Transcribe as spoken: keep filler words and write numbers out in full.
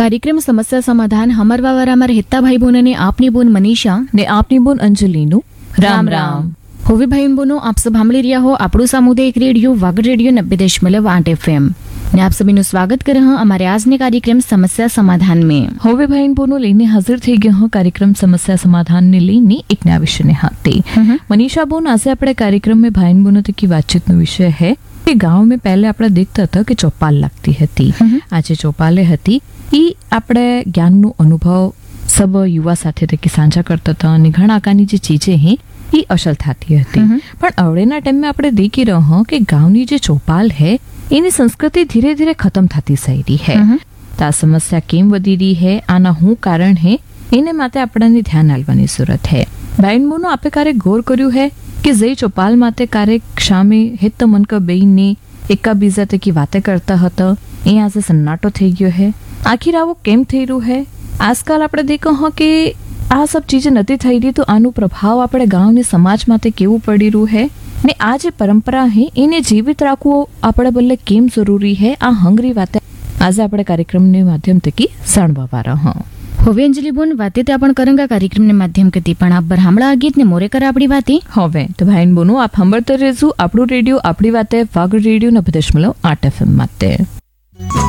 કાર્યક્રમ સમસ્યા સમાધાન હમરવાવારામાં રહેતા ભાઈ બહેનોને આપની બોન મનીષા ને આપની બોન અંજલિનું રામ રામ. હવે ભાઈ બહેનો આપ સબ સાંભળી રહ્યા હો આપણું સામુદાયિક રેડિયો વાગડ રેડિયો નब्बे दशमलव आठ एफएम ने आप सभी નું સ્વાગત કરે हैं हमारे आज ने कार्यक्रम समस्या समाधान में. હવે ભાઈ બોનો લઈને હાજર થઈ ગયા હું કાર્યક્રમ समस्या समाधान ने લઈને એક નયા વિષય ને હાથે. मनीषा बोन आज આપણે કાર્યક્રમ में भाई बोनो तक की बातचीत નો વિષય है कि गांव में पहले આપણે देखता था कि चौपाल लगती હતી. આજે ચોપાલે હતી ઈ આપણે જ્ઞાનનો અનુભવ સબ યુવા સાથે તકી સાંझा કરતા હતા અને ઘણા આકારની જે ચીજે હે ઈ અસલ થતી હતી. પણ અવળેના ટાઈમે આપણે દેખી રહ્યો કે ગાંવની જે ચોપાલ હે એની સંસ્કૃતિ ધીરે ધીરે ખતમ થતી જઈ રહી હે. તો આ સમસ્યા કેમ વધી રહી હે, આના શું કારણ હે, એને માટે આપણને ધ્યાન આપવાની જરૂરત હે. ભાઈ બોનો આપે ક્યારેક ગૌર કર્યું હે કે જે ચોપાલ માટે ક્યારેક સામે હિત મનક બેઈને એકાબીજા તકી વાતે કરતા હતા એ આજે સન્નાટો થઈ ગયો હે. આખિર આવો કેમ થઈ રહ્યું હે? આજકાલ આપણે દેખો હો કે આ સબ ચીજ નથી થઈ રહી, તો આનો પ્રભાવ આપણે ગાંવની સમાજ માટે કેવું પડી રહ્યું હે ને આ જે પરંપરા હે એને જીવિત રાખવું આપણે બદલે કેમ જરૂરી હે, આ હંગરી વાતે આજે આપણે કાર્યક્રમના માધ્યમ થકી જાણવા રહ્યા. હવે અંજલિ બોન વાતે તે આપણ કરંગા કાર્યક્રમને માધ્યમ કતી પણ આપ બરહામણા આ ગીત ને મોરે કર આપણી વાતે. હવે તો ભાઈ બોનો આપ સાંભળતા રહેજો આપણું રેડિયો આપણી વાતે વાગડ રેડિયો નब्बे दशमलव आठ एफएम માટે.